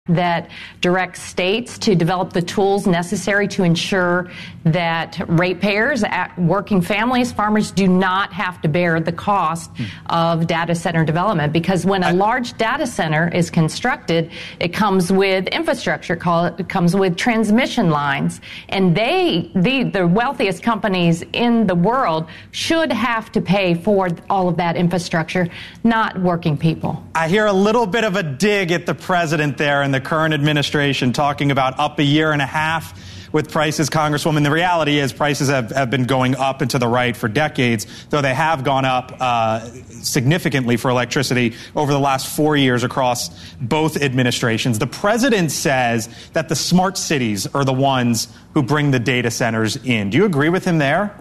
that directs states to develop the tools necessary to ensure that ratepayers, working families, farmers do not have to bear the cost of data center development. Because when a large data center is constructed, it comes with infrastructure, it comes with transmission lines, and the wealthiest companies in the world should have to pay for all of that infrastructure, not working people. I hear a little bit of a dig at the president there and the current administration talking about up a year and a half with prices, Congresswoman. The reality is prices have been going up and to the right for decades, though they have gone up significantly for electricity over the last 4 years across both administrations. The president says that the smart cities are the ones who bring the data centers in. Do you agree with him there?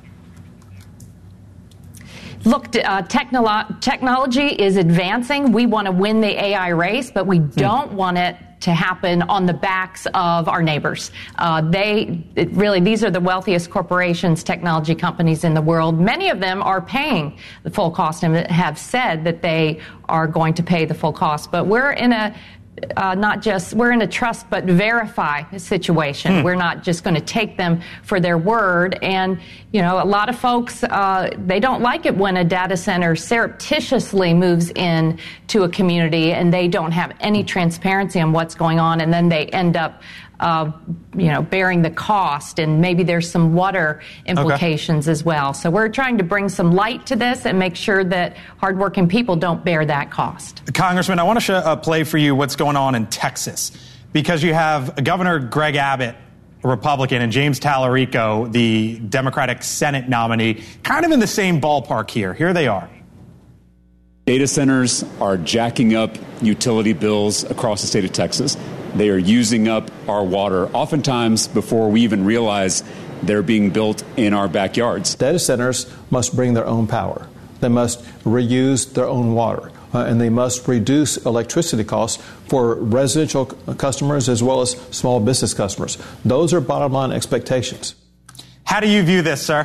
Look, technology is advancing. We want to win the AI race, but we don't want it to happen on the backs of our neighbors. These are the wealthiest corporations, technology companies in the world. Many of them are paying the full cost and have said that they are going to pay the full cost. But we're in a we're in a trust but verify situation. We're not just going to take them for their word. And, a lot of folks, they don't like it when a data center surreptitiously moves in to a community and they don't have any transparency on what's going on. And then they end up bearing the cost, and maybe there's some water implications as well. So we're trying to bring some light to this and make sure that hardworking people don't bear that cost. Congressman, I want to play for you what's going on in Texas, because you have Governor Greg Abbott, a Republican, and James Talarico, the Democratic Senate nominee, kind of in the same ballpark here. Here they are. Data centers are jacking up utility bills across the state of Texas. They are using up our water, oftentimes before we even realize they're being built in our backyards. Data centers must bring their own power. They must reuse their own water. And they must reduce electricity costs for residential customers as well as small business customers. Those are bottom line expectations. How do you view this, sir?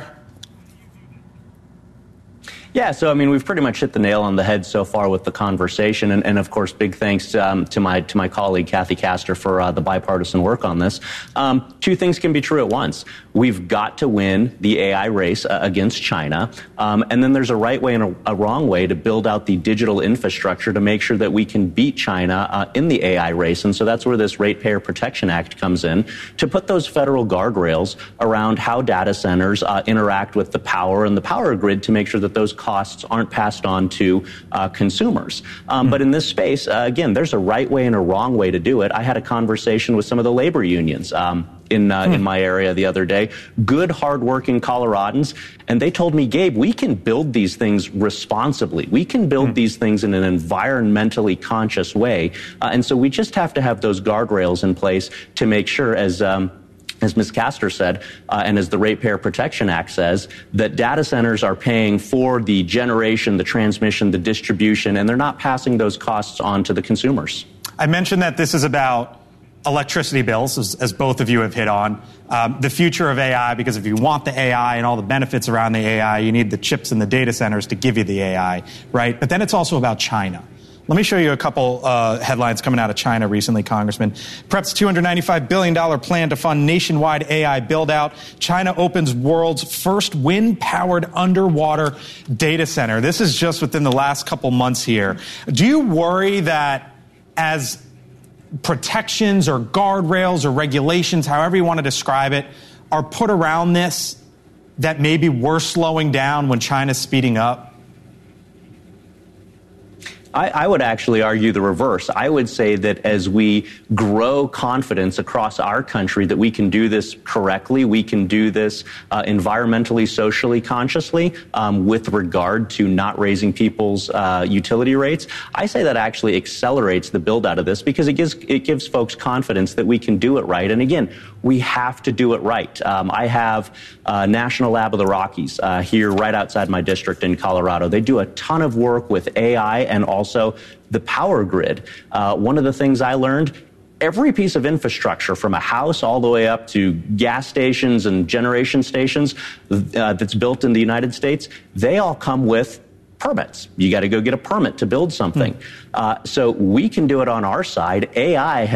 Yeah, so we've pretty much hit the nail on the head so far with the conversation, and of course, big thanks to my colleague Kathy Castor for the bipartisan work on this. Two things can be true at once. We've got to win the AI race against China, and then there's a right way and a wrong way to build out the digital infrastructure to make sure that we can beat China in the AI race, and so that's where this Ratepayer Protection Act comes in, to put those federal guardrails around how data centers interact with the power and the power grid to make sure that those costs aren't passed on to consumers. But in this space, again, there's a right way and a wrong way to do it. I had a conversation with some of the labor unions in my area the other day, good, hardworking Coloradans, and they told me, Gabe, we can build these things responsibly. We can build these things in an environmentally conscious way. And so we just have to have those guardrails in place to make sure, as Ms. Castor said, and as the Ratepayer Protection Act says, that data centers are paying for the generation, the transmission, the distribution, and they're not passing those costs on to the consumers. I mentioned that this is about electricity bills, as both of you have hit on, the future of AI, because if you want the AI and all the benefits around the AI, you need the chips in the data centers to give you the AI, right? But then it's also about China. Let me show you a couple headlines coming out of China recently, Congressman. Preps $295 billion plan to fund nationwide AI build-out. China opens world's first wind-powered underwater data center. This is just within the last couple months here. Do you worry that as protections or guardrails or regulations, however you want to describe it, are put around this, that maybe we're slowing down when China's speeding up? I would actually argue the reverse. I would say that as we grow confidence across our country that we can do this correctly, we can do this environmentally, socially, consciously, with regard to not raising people's utility rates, I say that actually accelerates the build out of this, because it gives folks confidence that we can do it right. And again, we have to do it right. I have National Lab of the Rockies here right outside my district in Colorado. They do a ton of work with AI and also the power grid. One of the things I learned, every piece of infrastructure from a house all the way up to gas stations and generation stations that's built in the United States, they all come with permits. You got to go get a permit to build something. So we can do it on our side. AI